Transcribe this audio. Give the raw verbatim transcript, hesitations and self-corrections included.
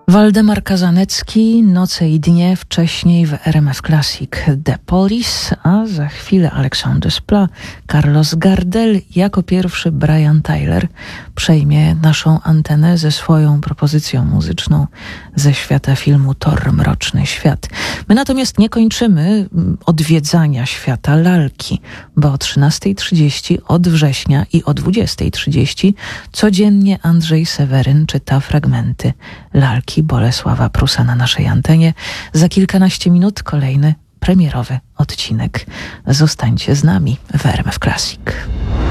Waldemar Kazanecki, Noce i dnie, wcześniej w R M F Classic The Police, a za chwilę Alexandre Desplat, Carlos Gardel, jako pierwszy Brian Tyler przejmie naszą antenę ze swoją propozycją muzyczną ze świata filmu Thor Mroczny Świat. My natomiast nie kończymy odwiedzania świata lalki, bo o trzynastej trzydzieści od września i o dwudziestej trzydzieści codziennie Andrzej Seweryn czyta fragmenty lalki Bolesława Prusa na naszej antenie. Za kilkanaście minut kolejny premierowy odcinek. Zostańcie z nami w R M F Classic.